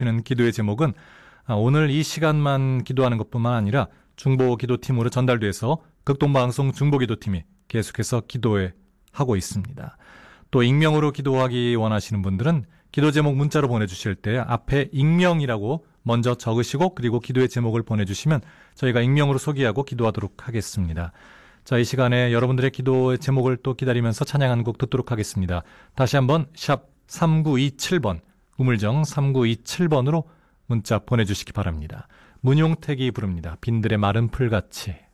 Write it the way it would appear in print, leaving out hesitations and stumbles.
기도의 제목은 오늘 이 시간만 기도하는 것뿐만 아니라 중보기도팀으로 전달돼서 극동방송 중보기도팀이 계속해서 기도해 하고 있습니다. 또 익명으로 기도하기 원하시는 분들은 기도 제목 문자로 보내주실 때 앞에 익명이라고 먼저 적으시고 그리고 기도의 제목을 보내주시면 저희가 익명으로 소개하고 기도하도록 하겠습니다. 자, 이 시간에 여러분들의 기도의 제목을 또 기다리면서 찬양 한 곡 듣도록 하겠습니다. 다시 한번 샵 3927번 우물정 3927번으로 문자 보내주시기 바랍니다. 문용택이 부릅니다. 빈들의 마른 풀같이.